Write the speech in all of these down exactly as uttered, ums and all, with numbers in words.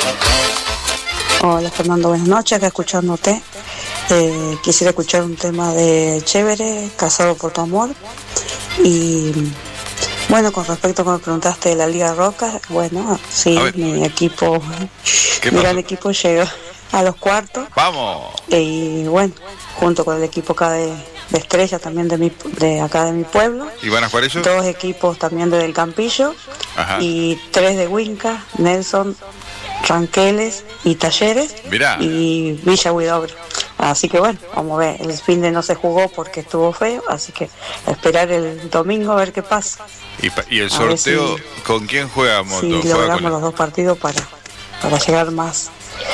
Hola Fernando, buenas noches, acá escuchándote. Eh, quisiera escuchar un tema de Chévere, Casado por tu amor. Y bueno, con respecto a lo que me preguntaste de la Liga Roca, bueno, sí, mi equipo, mi gran equipo llegó a los cuartos. ¡Vamos! Y bueno, junto con el equipo acá de, de Estrella, también de mi de acá de mi pueblo. ¿Y van a jugar ellos? Dos equipos también de Del Campillo. Ajá. Y tres de Huinca, Nelson, Ranqueles y Talleres. Mirá. Y Villa Huidobro. Así que bueno, vamos a ver, el fin de no se jugó porque estuvo feo, así que esperar el domingo a ver qué pasa. ¿Y, y el sorteo si, con quién juega Moto? Sí, ¿Juega logramos con... los dos partidos para, para llegar más,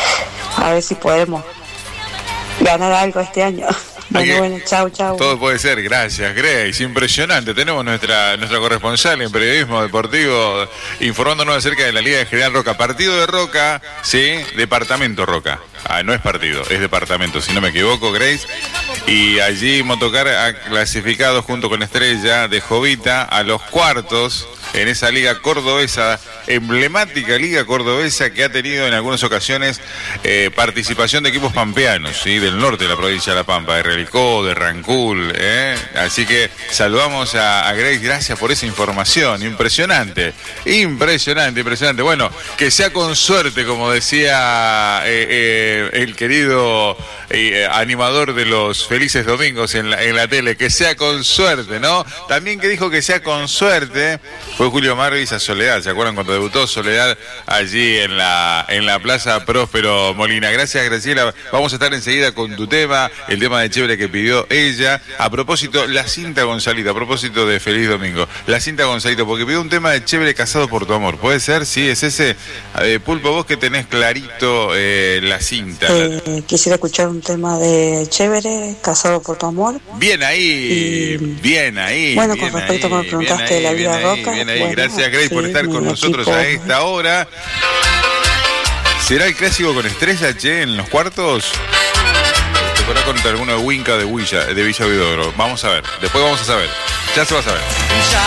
a ver si podemos ganar algo este año. Bueno, bueno, chau, chau. Todo puede ser, gracias, Grace. Impresionante. Tenemos nuestra nuestra corresponsal en periodismo deportivo informándonos acerca de la Liga de General Roca. Partido de Roca, sí, departamento Roca. Ah, no es partido, es departamento, si no me equivoco, Grace. Y allí Motocar ha clasificado junto con Estrella de Jovita a los cuartos en esa liga cordobesa, emblemática liga cordobesa que ha tenido en algunas ocasiones eh, participación de equipos pampeanos, ¿sí? Del norte de la provincia de La Pampa, de Relicó, de Rancul, ¿eh? Así que saludamos a, a Grace, gracias por esa información, impresionante, impresionante, impresionante. Bueno, que sea con suerte, como decía eh, eh, el querido eh, animador de los Felices Domingos en la, en la tele, que sea con suerte, ¿no? También que dijo que sea con suerte fue Julio Marvis a Soledad. ¿Se acuerdan cuando debutó Soledad allí en la en la Plaza Próspero Molina? Gracias, Graciela. Vamos a estar enseguida con tu tema, el tema de Chévere que pidió ella. A propósito, la cinta Gonzalito, a propósito de Feliz Domingo. La cinta Gonzalito, porque pidió un tema de Chévere, Casado por tu amor. ¿Puede ser? Sí, es ese. Eh, Pulpo, vos que tenés clarito eh, la cinta. Eh, la... Quisiera escuchar un tema de Chévere, Casado por tu amor. Bien ahí, y... bien ahí. Bueno, bien con respecto ahí, a lo que me preguntaste de la Liga Roca. Bien ahí. Bueno, gracias, Grace, sí, por estar con nosotros equipo. a esta hora. ¿Será el clásico con Estrella, che, en los cuartos? ¿Se podrá contra alguno de Huinca de Villa, de Villa Huidobro? Vamos a ver, después vamos a saber. Ya se va a saber.